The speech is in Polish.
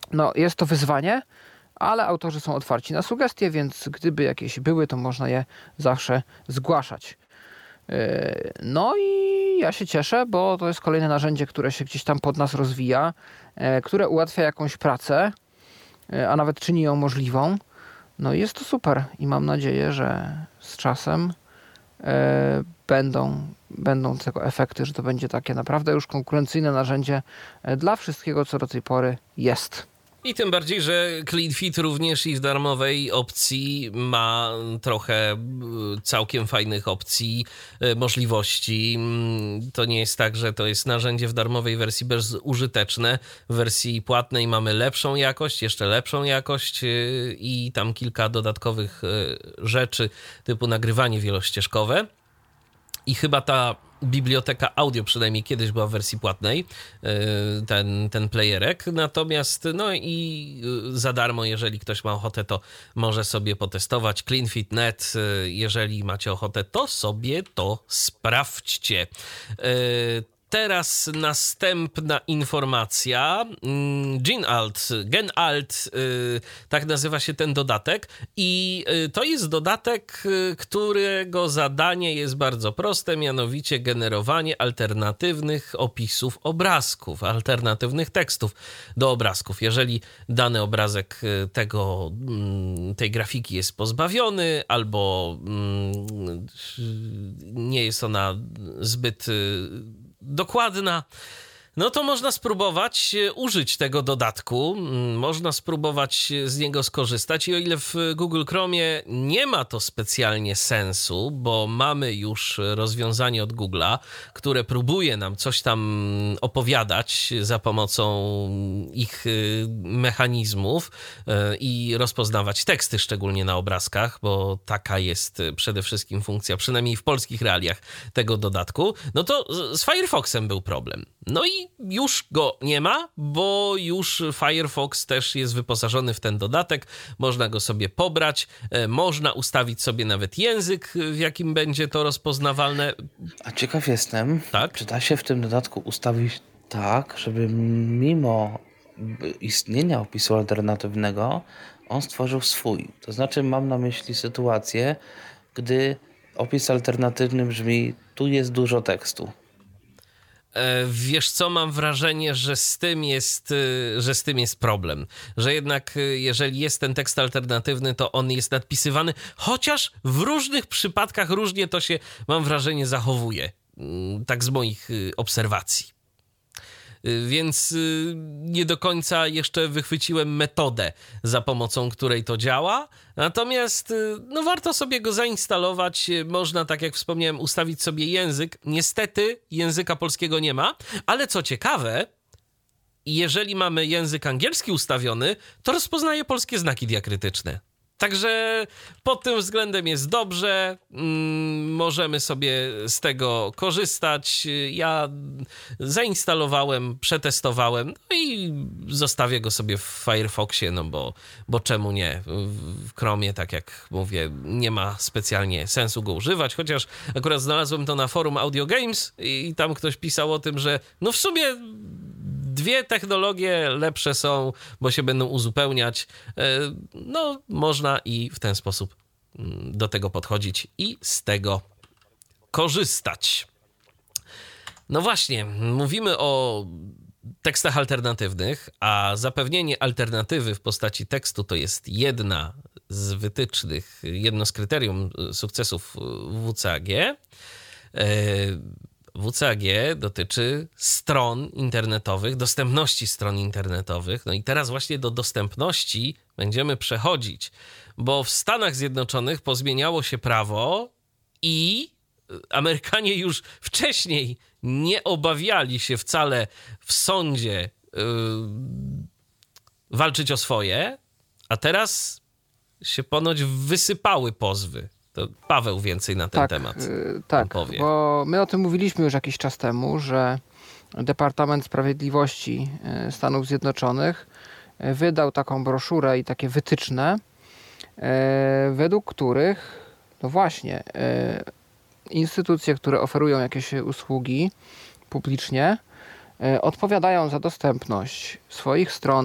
No, jest to wyzwanie, ale autorzy są otwarci na sugestie, więc gdyby jakieś były, to można je zawsze zgłaszać. No i ja się cieszę, bo to jest kolejne narzędzie, które się gdzieś tam pod nas rozwija, które ułatwia jakąś pracę, a nawet czyni ją możliwą. No i jest to super i mam nadzieję, że z czasem będą tego efekty, że to będzie takie naprawdę już konkurencyjne narzędzie dla wszystkiego, co do tej pory jest. I tym bardziej, że CleanFit również i w darmowej opcji ma trochę całkiem fajnych opcji, możliwości. To nie jest tak, że to jest narzędzie w darmowej wersji bezużyteczne. W wersji płatnej mamy lepszą jakość, jeszcze lepszą jakość i tam kilka dodatkowych rzeczy typu nagrywanie wielościeżkowe. I chyba ta biblioteka audio przynajmniej kiedyś była w wersji płatnej, ten playerek. Natomiast no i za darmo, jeżeli ktoś ma ochotę, to może sobie potestować CleanFit.net. Jeżeli macie ochotę, to sobie to sprawdźcie. Teraz następna informacja. GenAlt, tak nazywa się ten dodatek i to jest dodatek, którego zadanie jest bardzo proste, mianowicie generowanie alternatywnych opisów obrazków, alternatywnych tekstów do obrazków. Jeżeli dany obrazek tej grafiki jest pozbawiony albo nie jest ona zbyt dokładna, no to można spróbować użyć tego dodatku, można spróbować z niego skorzystać i o ile w Google Chromie nie ma to specjalnie sensu, bo mamy już rozwiązanie od Google'a, które próbuje nam coś tam opowiadać za pomocą ich mechanizmów i rozpoznawać teksty, szczególnie na obrazkach, bo taka jest przede wszystkim funkcja, przynajmniej w polskich realiach tego dodatku, no to z Firefoxem był problem. No i już go nie ma, bo już Firefox też jest wyposażony w ten dodatek. Można go sobie pobrać, można ustawić sobie nawet język, w jakim będzie to rozpoznawalne. A ciekaw jestem, tak? Czy da się w tym dodatku ustawić tak, żeby mimo istnienia opisu alternatywnego on stworzył swój. To znaczy mam na myśli sytuację, gdy opis alternatywny brzmi: tu jest dużo tekstu. Wiesz co, mam wrażenie, że z tym jest problem. Że jednak jeżeli jest ten tekst alternatywny, to on jest nadpisywany, chociaż w różnych przypadkach różnie to się, mam wrażenie, zachowuje. Tak z moich obserwacji. Więc nie do końca jeszcze wychwyciłem metodę, za pomocą której to działa. Natomiast no, warto sobie go zainstalować. Można, tak jak wspomniałem, ustawić sobie język. Niestety języka polskiego nie ma, ale co ciekawe, jeżeli mamy język angielski ustawiony, to rozpoznaje polskie znaki diakrytyczne. Także pod tym względem jest dobrze, możemy sobie z tego korzystać. Ja zainstalowałem, przetestowałem, no i zostawię go sobie w Firefoxie, no bo czemu nie? W Chromie, tak jak mówię, nie ma specjalnie sensu go używać, chociaż akurat znalazłem to na forum Audio Games i tam ktoś pisał o tym, że no w sumie dwie technologie lepsze są, bo się będą uzupełniać. No, można i w ten sposób do tego podchodzić i z tego korzystać. No właśnie, mówimy o tekstach alternatywnych, a zapewnienie alternatywy w postaci tekstu to jest jedna z wytycznych, jedno z kryterium sukcesów WCAG. WCAG dotyczy stron internetowych, dostępności stron internetowych. No i teraz właśnie do dostępności będziemy przechodzić, bo w Stanach Zjednoczonych pozmieniało się prawo i Amerykanie już wcześniej nie obawiali się wcale w sądzie walczyć o swoje, a teraz się ponoć wysypały pozwy. To Paweł więcej na ten temat powie. Bo my o tym mówiliśmy już jakiś czas temu, że Departament Sprawiedliwości Stanów Zjednoczonych wydał taką broszurę i takie wytyczne, według których, no właśnie, instytucje, które oferują jakieś usługi publicznie, odpowiadają za dostępność swoich stron